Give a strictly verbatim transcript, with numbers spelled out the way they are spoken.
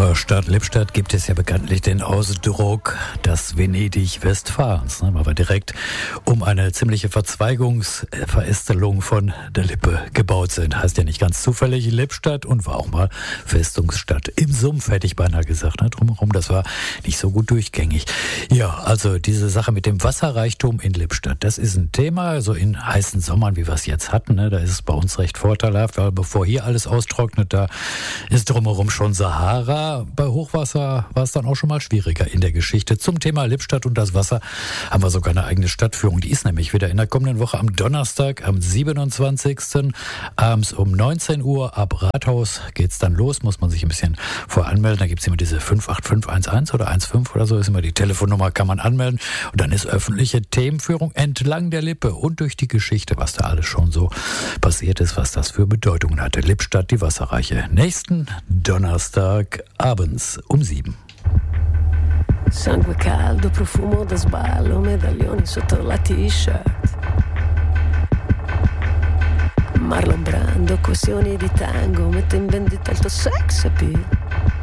Zur Stadt Lippstadt gibt es ja bekanntlich den Ausdruck das Venedig Westfalens, ne, weil wir direkt um eine ziemliche Verzweigungsverästelung von der Lippe gebaut sind. Heißt ja nicht ganz zufällig Lippstadt und war auch mal Festungsstadt im Sumpf, hätte ich beinahe gesagt. Ne, drumherum, das war nicht so gut durchgängig. Ja, also diese Sache mit dem Wasserreichtum in Lippstadt, das ist ein Thema. Also in heißen Sommern, wie wir es jetzt hatten, ne, da ist es bei uns recht vorteilhaft, weil bevor hier alles austrocknet, da ist drumherum schon Sahara. Bei Hochwasser war es dann auch schon mal schwieriger in der Geschichte. Zum Thema Lippstadt und das Wasser haben wir sogar eine eigene Stadtführung. Die ist nämlich wieder in der kommenden Woche am Donnerstag, am siebenundzwanzigsten abends um neunzehn Uhr. Ab Rathaus geht's dann los, muss man sich ein bisschen voranmelden. Da gibt's immer diese fünf acht fünf eins eins oder eins fünf oder so, ist immer die Telefonnummer, kann man anmelden. Und dann ist öffentliche Themenführung entlang der Lippe und durch die Geschichte, was da alles schon so passiert ist, was das für Bedeutungen hatte. Lippstadt, die Wasserreiche. Nächsten Donnerstag abends um sieben. Sangue caldo, profumo da sballo, medaglioni sotto la t-shirt. Marlon Brando, questioni di tango, mette in vendita il tuo sex appeal.